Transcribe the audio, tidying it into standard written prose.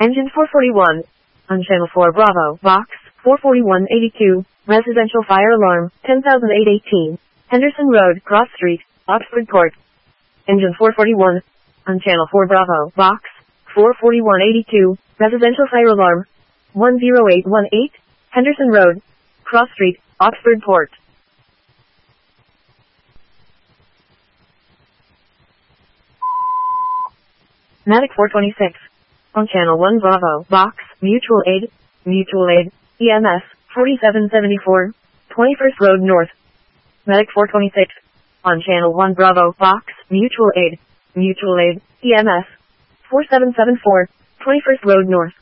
Engine 441. On Channel 4 Bravo, Box 44182, Residential Fire Alarm, 10818, Henderson Road, Cross Street, Oxford Court. Engine 441. On Channel 4 Bravo, Box 44182, Residential Fire Alarm, 10818, Henderson Road, Cross Street, Oxford Court. Matic 426. On Channel 1 Bravo, Box, Mutual Aid, EMS, 4774, 21st Road North. Medic 426. On Channel 1 Bravo, Box, Mutual Aid, EMS, 4774, 21st Road North.